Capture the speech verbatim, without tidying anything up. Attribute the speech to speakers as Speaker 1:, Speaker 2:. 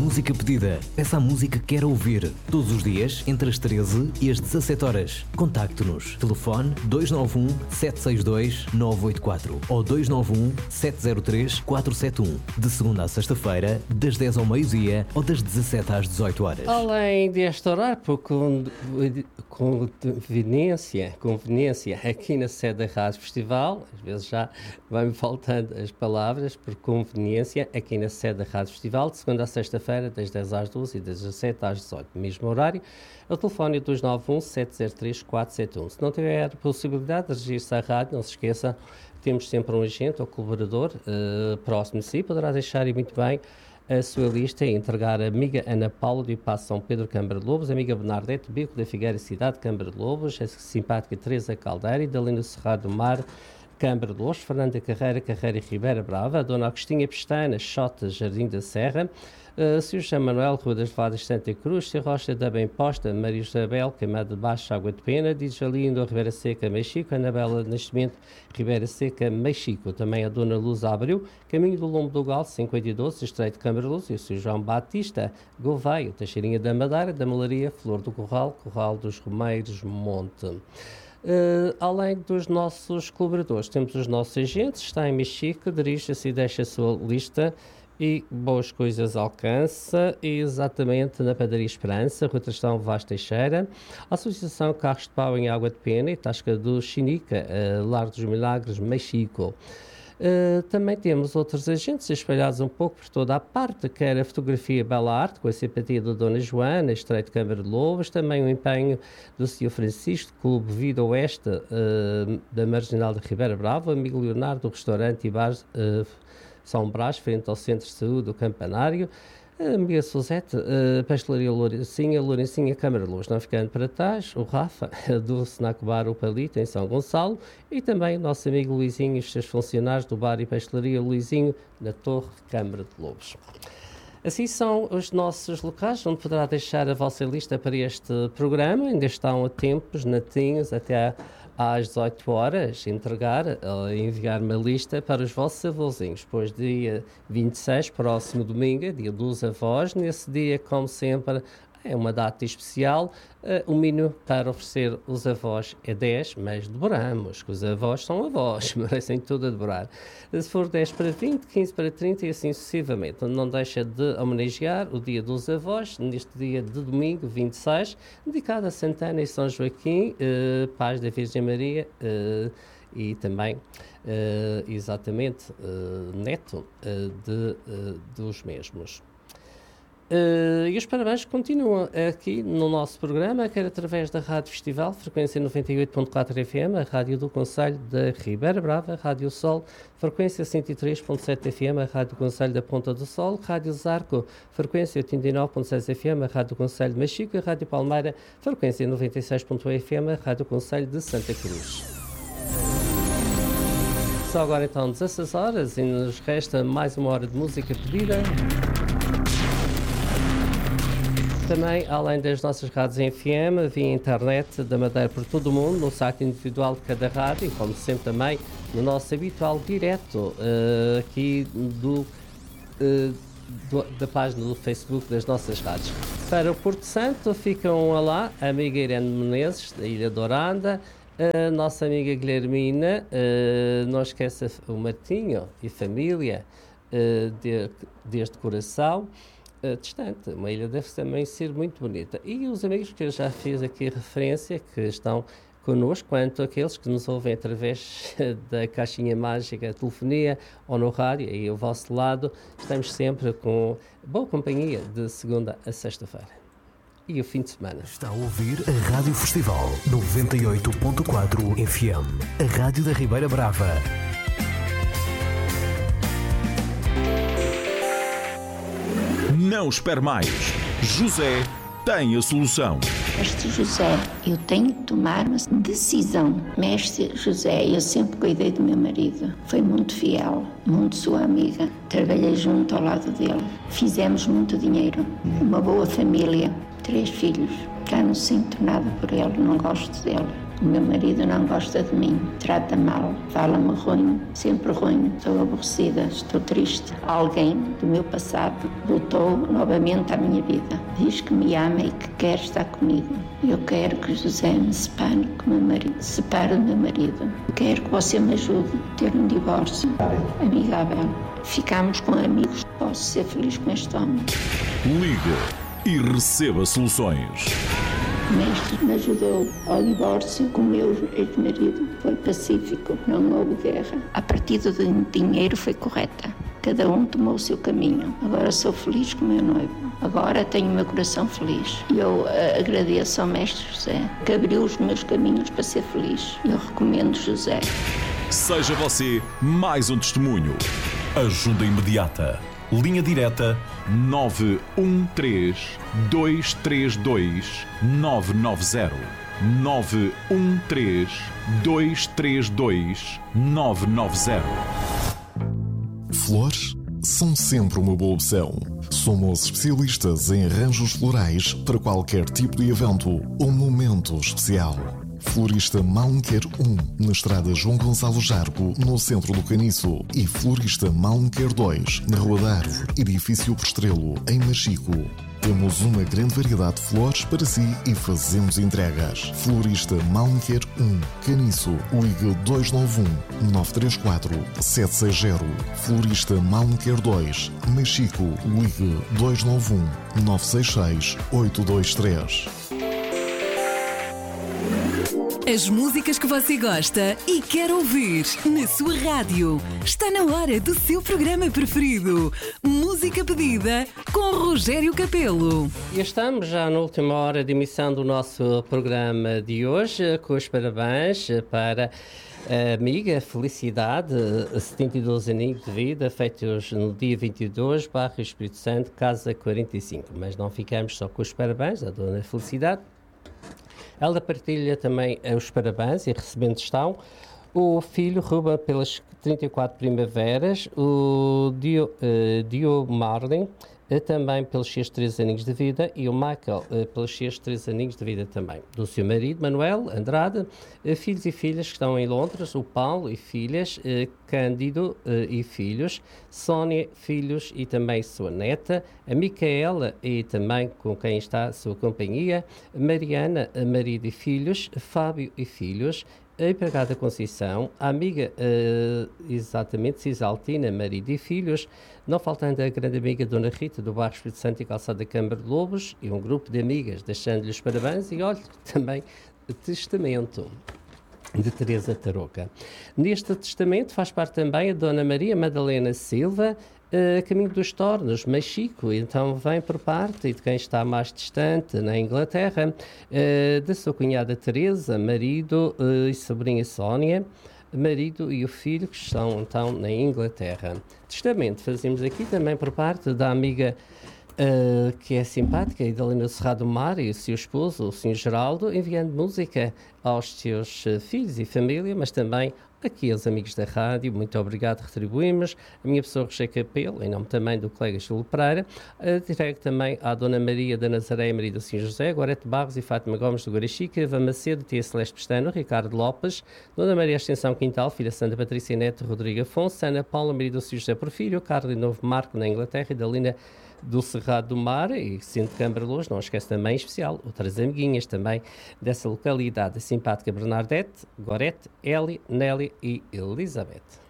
Speaker 1: música pedida. Peça a música que quer ouvir. Todos os dias, entre as treze e as dezassete horas. Contacte-nos. Telefone dois nove um, sete seis dois, nove oito quatro ou dois nove um, sete zero três, quatro sete um. De segunda a sexta-feira, das dez ao meio-dia ou das dezassete às dezoito horas.
Speaker 2: Além deste horário, por conveniência, conveniência, aqui na sede da Rádio Festival, às vezes já vai-me faltando as palavras, por conveniência, aqui na sede da Rádio Festival, de segunda a sexta-feira, das dez às doze e das dezassete às dezoito, no mesmo horário. O telefone é dois nove um, sete zero três, quatro sete um. Se não tiver possibilidade de registrar-se à rádio, não se esqueça, temos sempre um agente ou colaborador uh, próximo de si, poderá deixar e muito bem a sua lista e entregar a amiga Ana Paula do Passo São Pedro Câmara de Lobos, a amiga Bernadette Bico da Figueira Cidade Câmara de Lobos, a simpática Teresa Caldeira e da Lina Serrado do Mar Câmara de Lobos, Fernanda Carreira, Carreira e Ribeira Brava, a Dona Agostinha Pestana, Xota, Jardim da Serra, uh, Sr. José Manuel, Rua das Vadas, Santa Cruz, Sr. Rocha da Bem Posta, Maria Isabel, Queimada de Baixo, Água de Pena, Djalino, Ribeira Seca, Mexico, Anabela Nascimento, Ribeira Seca, Mexico, também a Dona Luz Abreu, Caminho do Lombo do Gal, cinquenta e dois, Estreito de Câmara de Luz, e o Sr. João Batista, Gouveia, Teixeirinha da Madeira, da Malaria, Flor do Corral, Corral dos Romeiros, Monte. Uh, além dos nossos colaboradores, temos os nossos agentes, está em Mexico, dirige-se e deixa a sua lista e boas coisas alcança, exatamente na Padaria Esperança, Rua Trastão Vaz Teixeira, a Associação Carros de Pau em Água de Pena e Tasca do Chinica, uh, Lar dos Milagres, Mexico. Uh, também temos outros agentes espalhados um pouco por toda a parte, quer a fotografia Bela Arte, com a simpatia da Dona Joana, Estreito Câmara de Lobos, também o empenho do senhor Francisco, Clube Vida Oeste, uh, da Marginal de Ribeira Brava, amigo Leonardo, do restaurante e bar uh, São Brás, frente ao Centro de Saúde do Campanário, a amiga Suzete, a Pastelaria Lourencinha, Lourencinha Câmara de Luz, não ficando para trás, o Rafa, do Snack Bar O Palito, em São Gonçalo, e também o nosso amigo Luizinho e os seus funcionários do Bar e Pastelaria Luizinho, na Torre Câmara de Lobos. Assim são os nossos locais, onde poderá deixar a vossa lista para este programa. Ainda estão a tempos, natinhos, até às dezoito horas, entregar, uh, enviar uma lista para os vossos avôzinhos. Pois dia vinte e seis, próximo domingo, dia dos avós, nesse dia, como sempre, é uma data especial. Uh, o mínimo para oferecer os avós é dez, mas devoramos, que os avós são avós, merecem tudo a devorar. Se for dez para vinte, quinze para trinta e assim sucessivamente. Não deixa de homenagear o dia dos avós, neste dia de domingo, vinte e seis, dedicado a Santana e São Joaquim, uh, paz da Virgem Maria, uh, e também, uh, exatamente, uh, neto uh, de, uh, dos mesmos. Uh, e os parabéns continuam aqui no nosso programa, quer através da Rádio Festival, frequência noventa e oito ponto quatro F M, a Rádio do Concelho da Ribeira Brava, Rádio Sol, frequência cento e três ponto sete F M, a Rádio do Concelho da Ponta do Sol, Rádio Zarco, frequência oitenta e nove ponto seis F M, a Rádio do Concelho de Mexico, e a Rádio Palmeira, frequência noventa e seis ponto um F M, a Rádio do Concelho de Santa Cruz. Só agora então dezasseis horas e nos resta mais uma hora de música pedida. Também, além das nossas rádios em F M, via internet da Madeira por todo o mundo, no site individual de cada rádio, e como sempre também no nosso habitual direto uh, aqui do, uh, do, da página do Facebook das nossas rádios. Para o Porto Santo ficam lá a amiga Irene Menezes, da Ilha Dourada, a nossa amiga Guilhermina, uh, não esqueça o Martinho e família uh, de, deste coração. Uh, distante, uma ilha deve também ser muito bonita. E os amigos que eu já fiz aqui referência, que estão connosco, quanto aqueles que nos ouvem através da caixinha mágica, telefonia ou no rádio, aí ao vosso lado, estamos sempre com boa companhia de segunda a sexta-feira. E o fim de semana.
Speaker 1: Está a ouvir a Rádio Festival noventa e oito ponto quatro F M, a Rádio da Ribeira Brava.
Speaker 3: Não espere mais. José tem a solução.
Speaker 4: Mestre José, eu tenho que tomar uma decisão. Mestre José, eu sempre cuidei do meu marido. Foi muito fiel, muito sua amiga. Trabalhei junto ao lado dele. Fizemos muito dinheiro. Uma boa família. Três filhos. Já não sinto nada por ele, não gosto dele. O meu marido não gosta de mim, trata mal, fala-me ruim, sempre ruim. Estou aborrecida, estou triste. Alguém do meu passado voltou novamente à minha vida. Diz que me ama e que quer estar comigo. Eu quero que José me separe com o meu marido, separe do meu marido. Quero que você me ajude a ter um divórcio amigável. Ficamos com amigos. Posso ser feliz com este homem.
Speaker 3: Ligue e receba soluções.
Speaker 4: O mestre me ajudou ao divórcio com o meu ex-marido. Foi pacífico, não houve guerra. A partida do dinheiro foi correta. Cada um tomou o seu caminho. Agora sou feliz com o meu noivo. Agora tenho o meu coração feliz. E eu uh, agradeço ao mestre José, que abriu os meus caminhos para ser feliz. Eu recomendo José.
Speaker 3: Seja você mais um testemunho. Ajuda imediata. Linha direta nove um três, dois três dois, nove nove zero. nove um três, dois três dois, nove nove zero.
Speaker 5: Flores são sempre uma boa opção. Somos especialistas em arranjos florais para qualquer tipo de evento ou momento especial. Florista Malmquer um, na estrada João Gonçalo Jargo, no centro do Caniço. E Florista Malmquer dois, na Rua da Árvore, edifício Postrelo, em Machico. Temos uma grande variedade de flores para si e fazemos entregas. Florista Malmquer um, Caniço, ligue dois nove um, nove três quatro, sete seis zero. Florista Malmquer dois, Machico, ligue dois nove um, nove seis seis, oito dois três.
Speaker 6: As músicas que você gosta e quer ouvir na sua rádio. Está na hora do seu programa preferido. Música pedida com Rogério Capelo.
Speaker 2: E estamos já na última hora de emissão do nosso programa de hoje, com os parabéns para a amiga Felicidade, setenta e dois aninhos de vida, feitos no dia vinte e dois, bairro Espírito Santo, casa quarenta e cinco. Mas não ficamos só com os parabéns à dona Felicidade. Ela partilha também os parabéns e recebendo estão o filho Ruben pelas trinta e quatro primaveras, o Dio, uh, Dio Marlin uh, também pelos seus três aninhos de vida e o Michael uh, pelos seus três aninhos de vida também. Do seu marido, Manuel Andrade, uh, filhos e filhas que estão em Londres, o Paulo e filhas, uh, Cândido uh, e filhos, Sónia, filhos e também sua neta, a Micaela e também com quem está a sua companhia, Mariana, marido e filhos, Fábio e filhos, a empregada Conceição, a amiga uh, exatamente Cisaltina, marido e filhos, não faltando a grande amiga Dona Rita do bairro Espírito Santo e Calçada Câmara de Lobos e um grupo de amigas deixando-lhe os parabéns e olha também testamento de Teresa Tarouca. Neste testamento faz parte também a Dona Maria Madalena Silva, Uh, caminho dos Tornos, Machico, então vem por parte de quem está mais distante na Inglaterra, uh, da sua cunhada Teresa, marido uh, e sobrinha Sónia, marido e o filho que estão então na Inglaterra. Testamento fazemos aqui também por parte da amiga Uh, que é simpática, Idalina Serrado Mar e o seu esposo, o senhor Geraldo, enviando música aos seus uh, filhos e família, mas também aqui aos amigos da rádio. Muito obrigado, retribuímos. A minha pessoa, Rogério Capelo, em nome também do colega Júlio Pereira, uh, direto também à Dona Maria da Nazaré, Maria do senhor José, Gorete Barros e Fátima Gomes do Guaraxica, Eva Macedo, Tia Celeste Pestano, Ricardo Lopes, Dona Maria Extensão Quintal, Filha Santa Patrícia Neto, Rodrigo Afonso, Ana Paula, Maria do senhor José Porfírio, Carlos Novo Marco na Inglaterra e Dalina do Cerrado do Mar e Centro de Câmara Luz, não esquece também em especial outras amiguinhas também dessa localidade, a simpática Bernadette, Gorete, Eli, Nelly e Elizabeth.